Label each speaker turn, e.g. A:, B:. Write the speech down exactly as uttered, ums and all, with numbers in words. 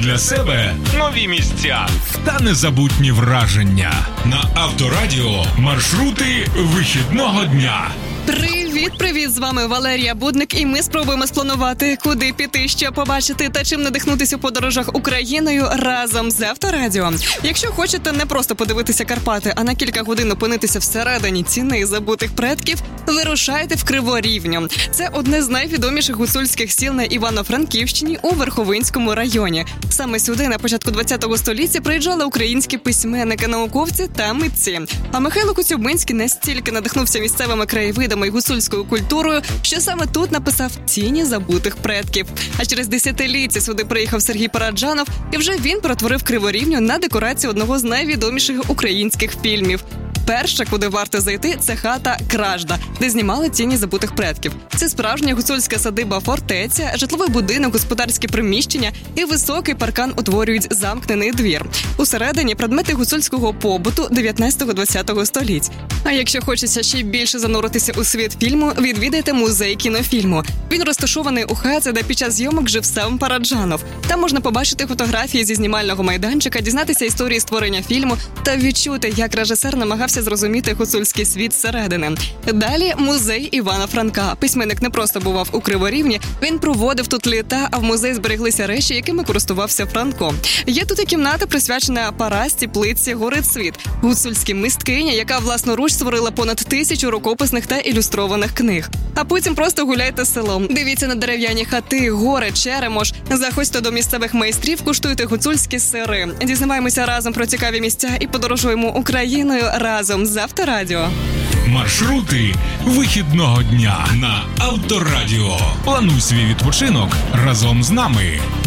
A: для себе нові місця та незабутні враження. На Авторадіо маршрути вихідного дня.
B: Привіт-привіт! З вами Валерія Будник, і ми спробуємо спланувати, куди піти, що побачити та чим надихнутися у подорожах Україною разом з Авторадіо. Якщо хочете не просто подивитися Карпати, а на кілька годин опинитися всередині ціни забутих предків, вирушайте в Криворівню. Це одне з найвідоміших гуцульських сіл на Івано-Франківщині у Верховинському районі. Саме сюди на початку ХХ століття приїжджали українські письменники, науковці та митці. А Михайло Коцюбинський настільки надихнувся місцевими краєвидами і гуцульською культурою, що саме тут написав «Тіні забутих предків». А через десятиліття сюди приїхав Сергій Параджанов, і вже він перетворив Криворівню на декорацію одного з найвідоміших українських фільмів. Перша, куди варто зайти, це хата Кражда, де знімали «Тіні забутих предків». Це справжня гуцульська садиба-фортеця, житловий будинок, господарські приміщення і високий паркан утворюють замкнений двір. Усередині предмети гуцульського побуту дев'ятнадцятого-двадцятого століть. А якщо хочеться ще більше зануритися у світ фільму, відвідайте музей кінофільму. Він розташований у хаті, де під час зйомок жив сам Параджанов. Там можна побачити фотографії зі знімального майданчика, дізнатися історії створення фільму та відчути, як режисер намагався зрозуміти гуцульський світ зсередини. Далі музей Івана Франка. Письменник не просто бував у Криворівні, він проводив тут літа, а в музеї збереглися речі, якими користувався Франко. Є тут і кімната, присвячена Парасті Плитці Горицвіт, гуцульській мисткині, яка власноруч створила понад тисячу рукописних та ілюстрованих книг. А потім просто гуляйте селом. Дивіться на дерев'яні хати, гори, черемош. Заходьте до місцевих майстрів, куштуйте гуцульські сири. Дізнаваємося разом про цікаві місця і подорожуємо Україною разом з Авторадіо.
A: Маршрути вихідного дня на Авторадіо. Плануй свій відпочинок разом з нами.